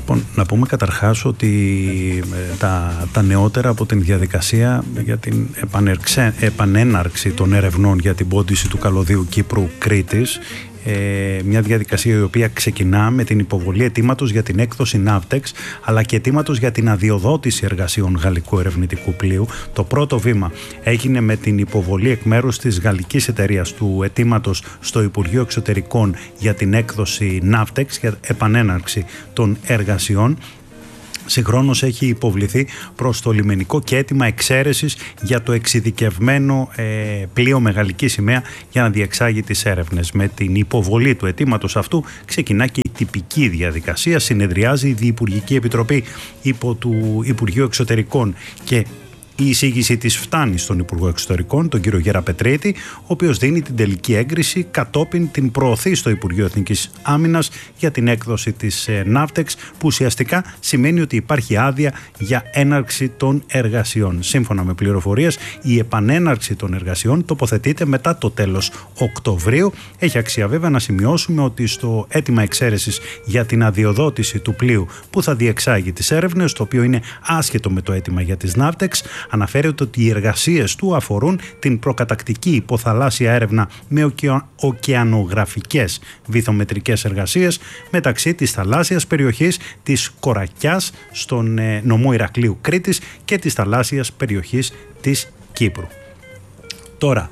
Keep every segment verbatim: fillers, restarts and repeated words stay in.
Λοιπόν, να πούμε καταρχάς ότι ε, τα, τα νεότερα από την διαδικασία για την επανερξε, επανέναρξη των ερευνών για την πόντιση του καλωδίου Κύπρου-Κρήτης, ε, μια διαδικασία η οποία ξεκινά με την υποβολή αιτήματος για την έκδοση Ναύτεξ, αλλά και αιτήματος για την αδειοδότηση εργασίων γαλλικού ερευνητικού πλοίου. Το πρώτο βήμα έγινε με την υποβολή εκ μέρους της γαλλικής εταιρείας του αιτήματος στο Υπουργείο Εξωτερικών για την έκδοση Ναύτεξ, για επανέναρξη των εργασιών. Συγχρόνως έχει υποβληθεί προς το λιμενικό και αίτημα εξαίρεσης για το εξειδικευμένο ε, πλοίο με γαλλική σημαία για να διεξάγει τις έρευνες. Με την υποβολή του αιτήματος αυτού ξεκινά και η τυπική διαδικασία. Συνεδριάζει η Διυπουργική Επιτροπή υπό του Υπουργείου Εξωτερικών και η εισήγηση της φτάνει στον Υπουργό Εξωτερικών, τον κύριο Γεραπετρίτη, ο οποίος δίνει την τελική έγκριση, κατόπιν την προωθεί στο Υπουργείο Εθνικής Άμυνας για την έκδοση της ε, Ναύτεξ, που ουσιαστικά σημαίνει ότι υπάρχει άδεια για έναρξη των εργασιών. Σύμφωνα με πληροφορίες, η επανέναρξη των εργασιών τοποθετείται μετά το τέλος Οκτωβρίου. Έχει αξία βέβαια να σημειώσουμε ότι στο αίτημα εξαίρεσης για την αδειοδότηση του πλοίου που θα διεξάγει τις έρευνες, το οποίο είναι άσχετο με το αίτημα για τις Ναύτεξ, αναφέρεται ότι οι εργασίες του αφορούν την προκατακτική υποθαλάσσια έρευνα με οκεα... ωκεανογραφικές βυθομετρικές εργασίες μεταξύ της θαλάσσιας περιοχής της Κορακιάς στον ε, νομό Ηρακλείου Κρήτης και της θαλάσσιας περιοχής της Κύπρου. Τώρα,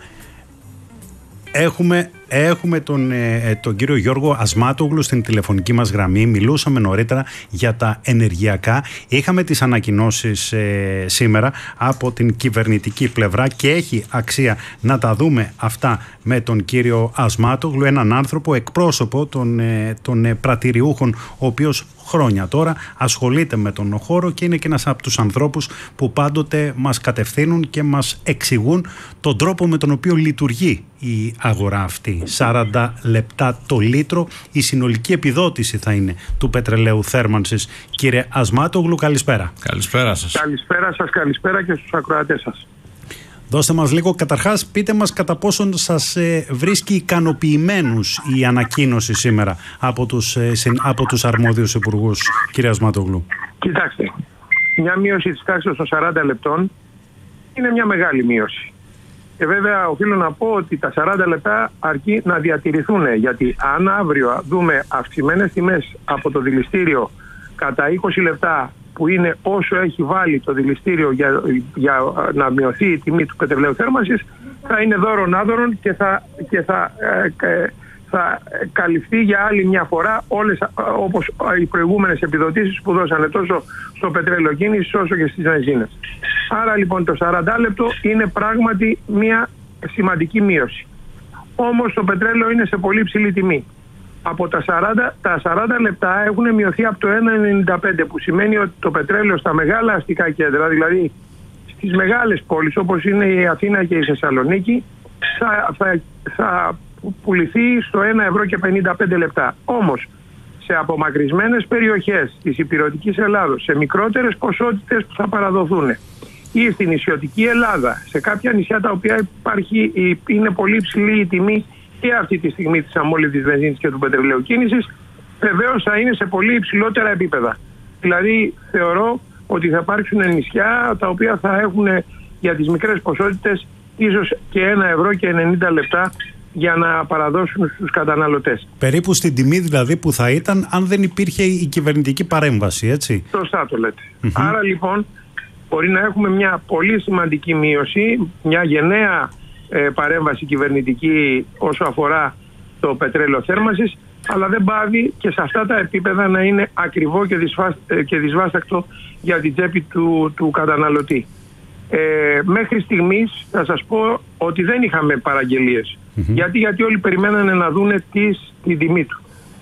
έχουμε... Έχουμε τον, ε, τον κύριο Γιώργο Ασμάτογλου στην τηλεφωνική μας γραμμή. Μιλούσαμε νωρίτερα για τα ενεργειακά. Είχαμε τις ανακοινώσεις ε, σήμερα από την κυβερνητική πλευρά και έχει αξία να τα δούμε αυτά με τον κύριο Ασμάτογλου, έναν άνθρωπο εκπρόσωπο των, ε, των ε, πρατηριούχων, ο οποίος χρόνια τώρα ασχολείται με τον χώρο και είναι και ένας από τους ανθρώπους που πάντοτε μας κατευθύνουν και μας εξηγούν τον τρόπο με τον οποίο λειτουργεί η αγορά αυτή. σαράντα λεπτά το λίτρο η συνολική επιδότηση θα είναι του πετρελαίου θέρμανσης. Κύριε Ασμάτογλου, καλησπέρα. Καλησπέρα σας. Καλησπέρα σας, καλησπέρα και στους ακροατές σας. Δώστε μας λίγο, καταρχάς πείτε μας κατά πόσον σας ε, βρίσκει ικανοποιημένους η ανακοίνωση σήμερα από τους, ε, από τους αρμόδιους υπουργούς, κύριε Ασμάτογλου. Κοιτάξτε, μια μείωση της τάξης των σαράντα λεπτών είναι μια μεγάλη μείωση. Και βέβαια οφείλω να πω ότι τα σαράντα λεπτά αρκεί να διατηρηθούν, γιατί αν αύριο δούμε αυξημένες τιμές από το δηληστήριο κατά είκοσι λεπτά, που είναι όσο έχει βάλει το δηληστήριο για, για να μειωθεί η τιμή του πετρελαίου θέρμανσης, θα είναι δώρον άδωρον και θα, και θα, ε, θα καλυφθεί για άλλη μια φορά όλες όπως οι προηγούμενες επιδοτήσεις που δώσανε τόσο στο πετρέλαιο κίνησης όσο και στις βενζίνες. Άρα λοιπόν το σαράντα λεπτό είναι πράγματι μια σημαντική μείωση. Όμως το πετρέλαιο είναι σε πολύ ψηλή τιμή. Από τα σαράντα, τα σαράντα λεπτά έχουν μειωθεί από το ένα ενενήντα πέντε, που σημαίνει ότι το πετρέλαιο στα μεγάλα αστικά κέντρα, δηλαδή στις μεγάλες πόλεις όπως είναι η Αθήνα και η Θεσσαλονίκη, θα, θα, θα πουληθεί στο ένα ευρώ και πενήντα πέντε λεπτά. Όμως σε απομακρυσμένες περιοχές της υπηρετικής Ελλάδος, σε μικρότερες ποσότητες που θα παραδοθούν, ή στην νησιωτική Ελλάδα, σε κάποια νησιά τα οποία υπάρχει, είναι πολύ υψηλή η τιμή και αυτή τη στιγμή της αμόλυβδης βενζίνης και του πετρελαίου κίνησης, βεβαίως θα είναι σε πολύ υψηλότερα επίπεδα. Δηλαδή θεωρώ ότι θα υπάρξουν νησιά τα οποία θα έχουν για τις μικρές ποσότητες ίσως και ένα ευρώ και ενενήντα λεπτά για να παραδώσουν στους καταναλωτές. Περίπου στην τιμή δηλαδή που θα ήταν αν δεν υπήρχε η κυβερνητική παρέμβαση, έτσι. Σωστά το λέτε. Mm-hmm. Άρα λοιπόν μπορεί να έχουμε μια πολύ σημαντική μείωση, μια γενναία ε, παρέμβαση κυβερνητική όσο αφορά το πετρέλαιο θέρμανσης, αλλά δεν πάβει και σε αυτά τα επίπεδα να είναι ακριβό και, δυσβάσ, ε, και δυσβάστακτο για την τσέπη του, του καταναλωτή. Ε, μέχρι στιγμής θα σας πω ότι δεν είχαμε παραγγελίες. Mm-hmm. Γιατί, γιατί όλοι περιμένανε να δούνε τις, την τιμή του.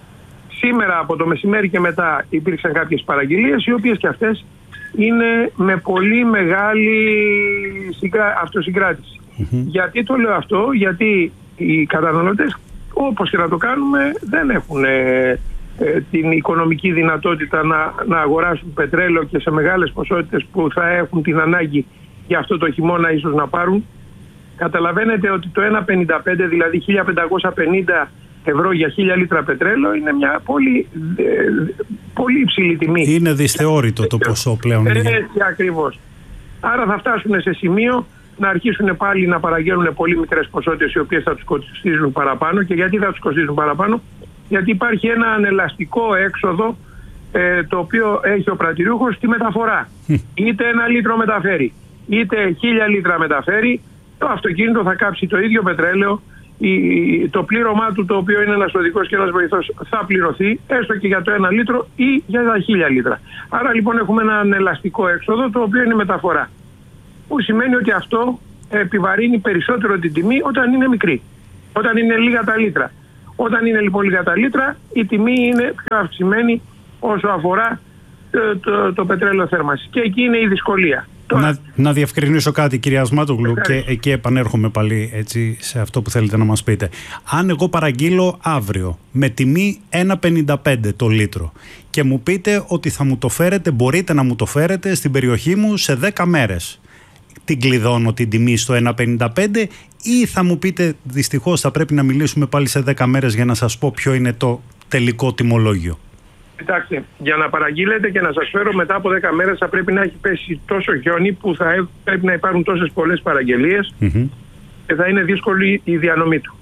Σήμερα από το μεσημέρι και μετά υπήρξαν κάποιες παραγγελίες, οι οποίες και αυτές είναι με πολύ μεγάλη συγκρά... αυτοσυγκράτηση. Mm-hmm. Γιατί το λέω αυτό? Γιατί οι καταναλωτές, όπως και να το κάνουμε, δεν έχουν ε, ε, την οικονομική δυνατότητα να, να αγοράσουν πετρέλαιο και σε μεγάλες ποσότητες που θα έχουν την ανάγκη για αυτό το χειμώνα ίσως να πάρουν. Καταλαβαίνετε ότι το ένα πενήντα πέντε, δηλαδή χίλια πεντακόσια πενήντα ευρώ για χίλια λίτρα πετρέλαιο είναι μια πολύ, ε, πολύ υψηλή τιμή. Είναι δυσθεώρητο το ποσό πλέον. Έτσι ακριβώς. Άρα θα φτάσουν σε σημείο να αρχίσουν πάλι να παραγγέλνουν πολύ μικρές ποσότητες οι οποίες θα τους κοστίζουν παραπάνω. Και γιατί θα τους κοστίζουν παραπάνω? Γιατί υπάρχει ένα ανελαστικό έξοδο ε, το οποίο έχει ο πρατηριούχος στη μεταφορά. Είτε ένα λίτρο μεταφέρει, είτε χίλια λίτρα μεταφέρει, το αυτοκίνητο θα κάψει το ίδιο πετρέλαιο. Η, το πλήρωμά του, το οποίο είναι ένας οδηγός και ένας βοηθός, θα πληρωθεί έστω και για το ένα λίτρο ή για τα χίλια λίτρα. Άρα λοιπόν έχουμε ένα ανελαστικό έξοδο το οποίο είναι μεταφορά. Που σημαίνει ότι αυτό επιβαρύνει περισσότερο την τιμή όταν είναι μικρή. Όταν είναι λίγα τα λίτρα. Όταν είναι λοιπόν λίγα τα λίτρα, η τιμή είναι πιο αυξημένη όσο αφορά το, το, το πετρέλαιο θέρμανσης. Και εκεί είναι η δυσκολία. Να, να διευκρινίσω κάτι, κυρία Ασμάτογλου, και εκεί επανέρχομαι πάλι έτσι, σε αυτό που θέλετε να μας πείτε. Αν εγώ παραγγείλω αύριο με τιμή ένα πενήντα πέντε το λίτρο και μου πείτε ότι θα μου το φέρετε, μπορείτε να μου το φέρετε στην περιοχή μου σε δέκα μέρες, την κλειδώνω την τιμή στο ένα πενήντα πέντε ή θα μου πείτε δυστυχώς θα πρέπει να μιλήσουμε πάλι σε δέκα μέρες για να σας πω ποιο είναι το τελικό τιμολόγιο? Κοιτάξτε, για να παραγγείλετε και να σας φέρω μετά από δέκα μέρες θα πρέπει να έχει πέσει τόσο χιόνι που θα πρέπει να υπάρχουν τόσες πολλές παραγγελίες mm-hmm. και θα είναι δύσκολη η διανομή του.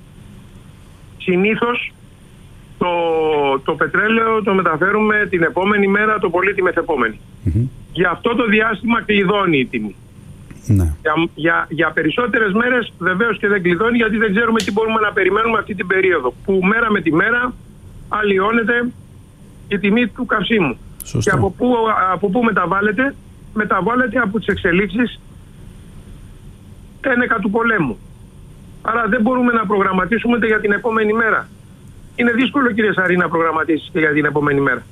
Συνήθως το, το πετρέλαιο το μεταφέρουμε την επόμενη μέρα, το πολύ τη μεθεπόμενη. Mm-hmm. Για αυτό το διάστημα κλειδώνει η τιμή. Ναι. Για, για, για περισσότερες μέρες βεβαίως και δεν κλειδώνει, γιατί δεν ξέρουμε τι μπορούμε να περιμένουμε αυτή την περίοδο που μέρα με τη μέρα αλλοιώνεται η τιμή του καυσίμου. Σωστό. Και από πού, από πού μεταβάλλεται? Μεταβάλλεται από τις εξελίξεις ένεκα του πολέμου. Άρα δεν μπορούμε να προγραμματίσουμε ούτε για την επόμενη μέρα. Είναι δύσκολο, κύριε Σαρή, να προγραμματίσεις και για την επόμενη μέρα.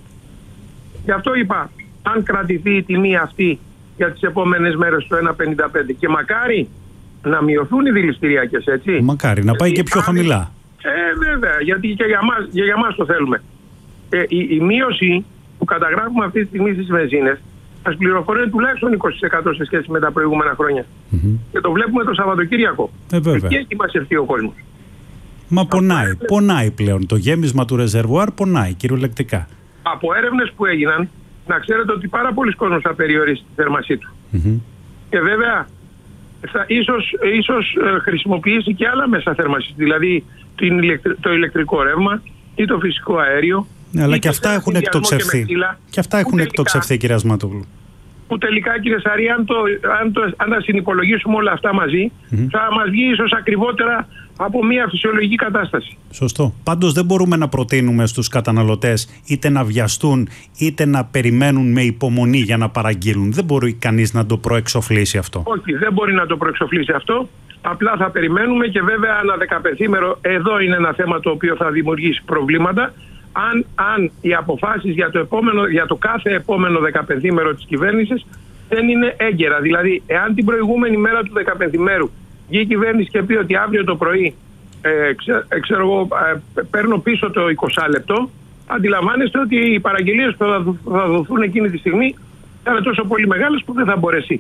Γι' αυτό είπα, αν κρατηθεί η τιμή αυτή για τις επόμενες μέρες στο ένα πενήντα πέντε και μακάρι να μειωθούν οι δηληστηριακές, έτσι. Μακάρι, να πάει και πιο χαμηλά. Ε, βέβαια, γιατί και για μας, και για μας το θέλουμε. Ε, η, η μείωση που καταγράφουμε αυτή τη στιγμή στις βενζίνες μας πληροφορεί τουλάχιστον είκοσι τοις εκατό σε σχέση με τα προηγούμενα χρόνια. Mm-hmm. Και το βλέπουμε το Σαββατοκύριακο. Ε, Εκεί έχει μαζευτεί ο κόσμος. Μα πονάει, έρευνες... πονάει πλέον. Το γέμισμα του ρεζερβουάρ πονάει κυριολεκτικά. Από έρευνες που έγιναν, να ξέρετε ότι πάρα πολλοί κόσμος θα περιορίσει τη θέρμανσή του. Mm-hmm. Και βέβαια θα ίσως, ίσως ε, χρησιμοποιήσει και άλλα μέσα θέρμανσης, δηλαδή την, το ηλεκτρικό ρεύμα ή το φυσικό αέριο. Ναι, αλλά και αυτά έχουν εκτοξευθεί. Και, και αυτά έχουν τελικά, εκτοξευθεί, κυρία Ασμάτογλου. Που τελικά, κύριε Σαρή, αν, το, αν, το, αν τα συνυπολογίσουμε όλα αυτά μαζί, mm-hmm. θα μας βγει ίσως ακριβότερα από μια φυσιολογική κατάσταση. Σωστό. Πάντως δεν μπορούμε να προτείνουμε στους καταναλωτές είτε να βιαστούν είτε να περιμένουν με υπομονή για να παραγγείλουν. Δεν μπορεί κανείς να το προεξοφλήσει αυτό. Όχι, δεν μπορεί να το προεξοφλήσει αυτό. Απλά θα περιμένουμε και βέβαια ένα δεκαπενθήμερο εδώ είναι ένα θέμα το οποίο θα δημιουργήσει προβλήματα. Αν, αν οι αποφάσεις για το, επόμενο, για το κάθε επόμενο δεκαπενθήμερο της κυβέρνησης δεν είναι έγκαιρα. Δηλαδή, εάν την προηγούμενη μέρα του δεκαπενθήμερου βγει η κυβέρνηση και πει ότι αύριο το πρωί ε, ξέ, ε, ξέρω εγώ, ε, παίρνω πίσω το είκοσι λεπτό, αντιλαμβάνεστε ότι οι παραγγελίες που θα, θα δοθούν εκείνη τη στιγμή θα είναι τόσο πολύ μεγάλες που δεν θα μπορέσει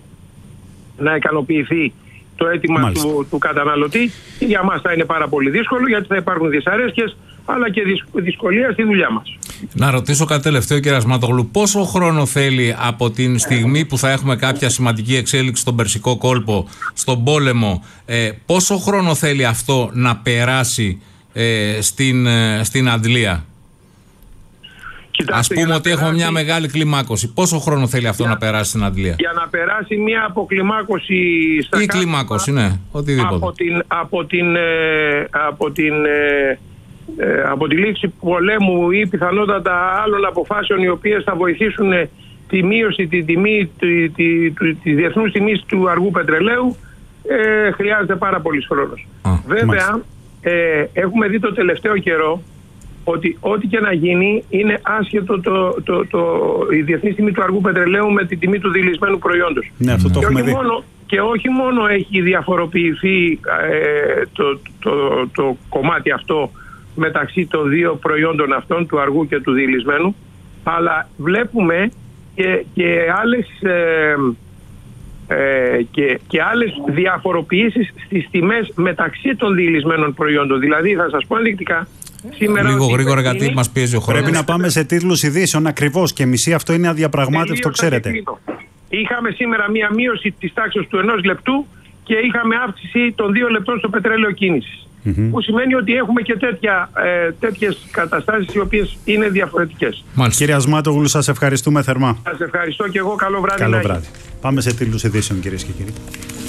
να ικανοποιηθεί το αίτημα του, του καταναλωτή. Και για μας θα είναι πάρα πολύ δύσκολο, γιατί θα υπάρχουν δυσαρέσκειες αλλά και δυσκολία στη δουλειά μας. Να ρωτήσω κάτι τελευταίο, κύριε Ασμάτογλου. Πόσο χρόνο θέλει από την στιγμή που θα έχουμε κάποια σημαντική εξέλιξη στον Περσικό κόλπο, στον πόλεμο, ε, πόσο χρόνο θέλει αυτό να περάσει ε, στην, ε, στην αντλία? Κοιτάξτε, ας πούμε ότι περάσει... έχουμε μια μεγάλη κλιμάκωση. Πόσο χρόνο θέλει αυτό για... να περάσει στην αντλία? Για να περάσει μια αποκλιμάκωση στα ή κλιμάκωση, ναι, οτιδήποτε. Από την, από την, ε, από την ε, Ε, από τη λήξη πολέμου ή πιθανότατα άλλων αποφάσεων οι οποίες θα βοηθήσουν τη μείωση τη τιμή, τη, τη, τη, τη διεθνούς τιμής του αργού πετρελαίου, ε, χρειάζεται πάρα πολύς χρόνος. Α, βέβαια ε, έχουμε δει το τελευταίο καιρό ότι ό,τι και να γίνει είναι άσχετο το, το, το, η διεθνής τιμή του αργού πετρελαίου με τη τιμή του δειλισμένου προϊόντος. Ναι, αυτό το και, έχουμε όχι δει. Μόνο, και όχι μόνο έχει διαφοροποιηθεί ε, το, το, το, το κομμάτι αυτό μεταξύ των δύο προϊόντων αυτών, του αργού και του διηλισμένου, αλλά βλέπουμε και, και, άλλες, ε, ε, και, και άλλες διαφοροποιήσεις στις τιμές μεταξύ των διηλισμένων προϊόντων. Δηλαδή, θα σας πω ενδεικτικά, Σήμερα Λίγο γρήγορα, είναι... γιατί μας πιέζει ο χρόνος. Πρέπει να πάμε σε τίτλους ειδήσεων ακριβώς και μισή αυτό είναι αδιαπραγμάτευτο, ξέρετε. Είχαμε σήμερα μία μείωση της τάξης του ενός λεπτού και είχαμε αύξηση των δύο λεπτών στο πετρέλαιο κίνησης. Mm-hmm. Που σημαίνει ότι έχουμε και τέτοια, ε, τέτοιες καταστάσεις οι οποίες είναι διαφορετικές. Μάλιστα. Κύριε Ασμάτογλου, σας ευχαριστούμε θερμά. Σας ευχαριστώ και εγώ. Καλό βράδυ. Καλό βράδυ. Πάμε σε τίτλους ειδήσεων, κυρίες και κύριοι.